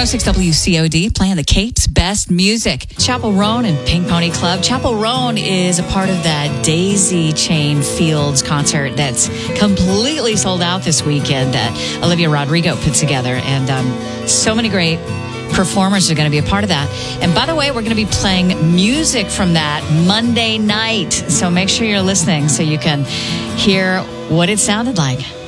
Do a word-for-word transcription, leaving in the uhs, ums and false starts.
oh six W C O D, playing the Cape's best music. Chapel Roan and Pink Pony Club. Chapel Roan is a part of that Daisy Chain Fields concert that's completely sold out this weekend that Olivia Rodrigo put together. And um, so many great performers are going to be a part of that. And by the way, we're going to be playing music from that Monday night. So make sure you're listening so you can hear what it sounded like.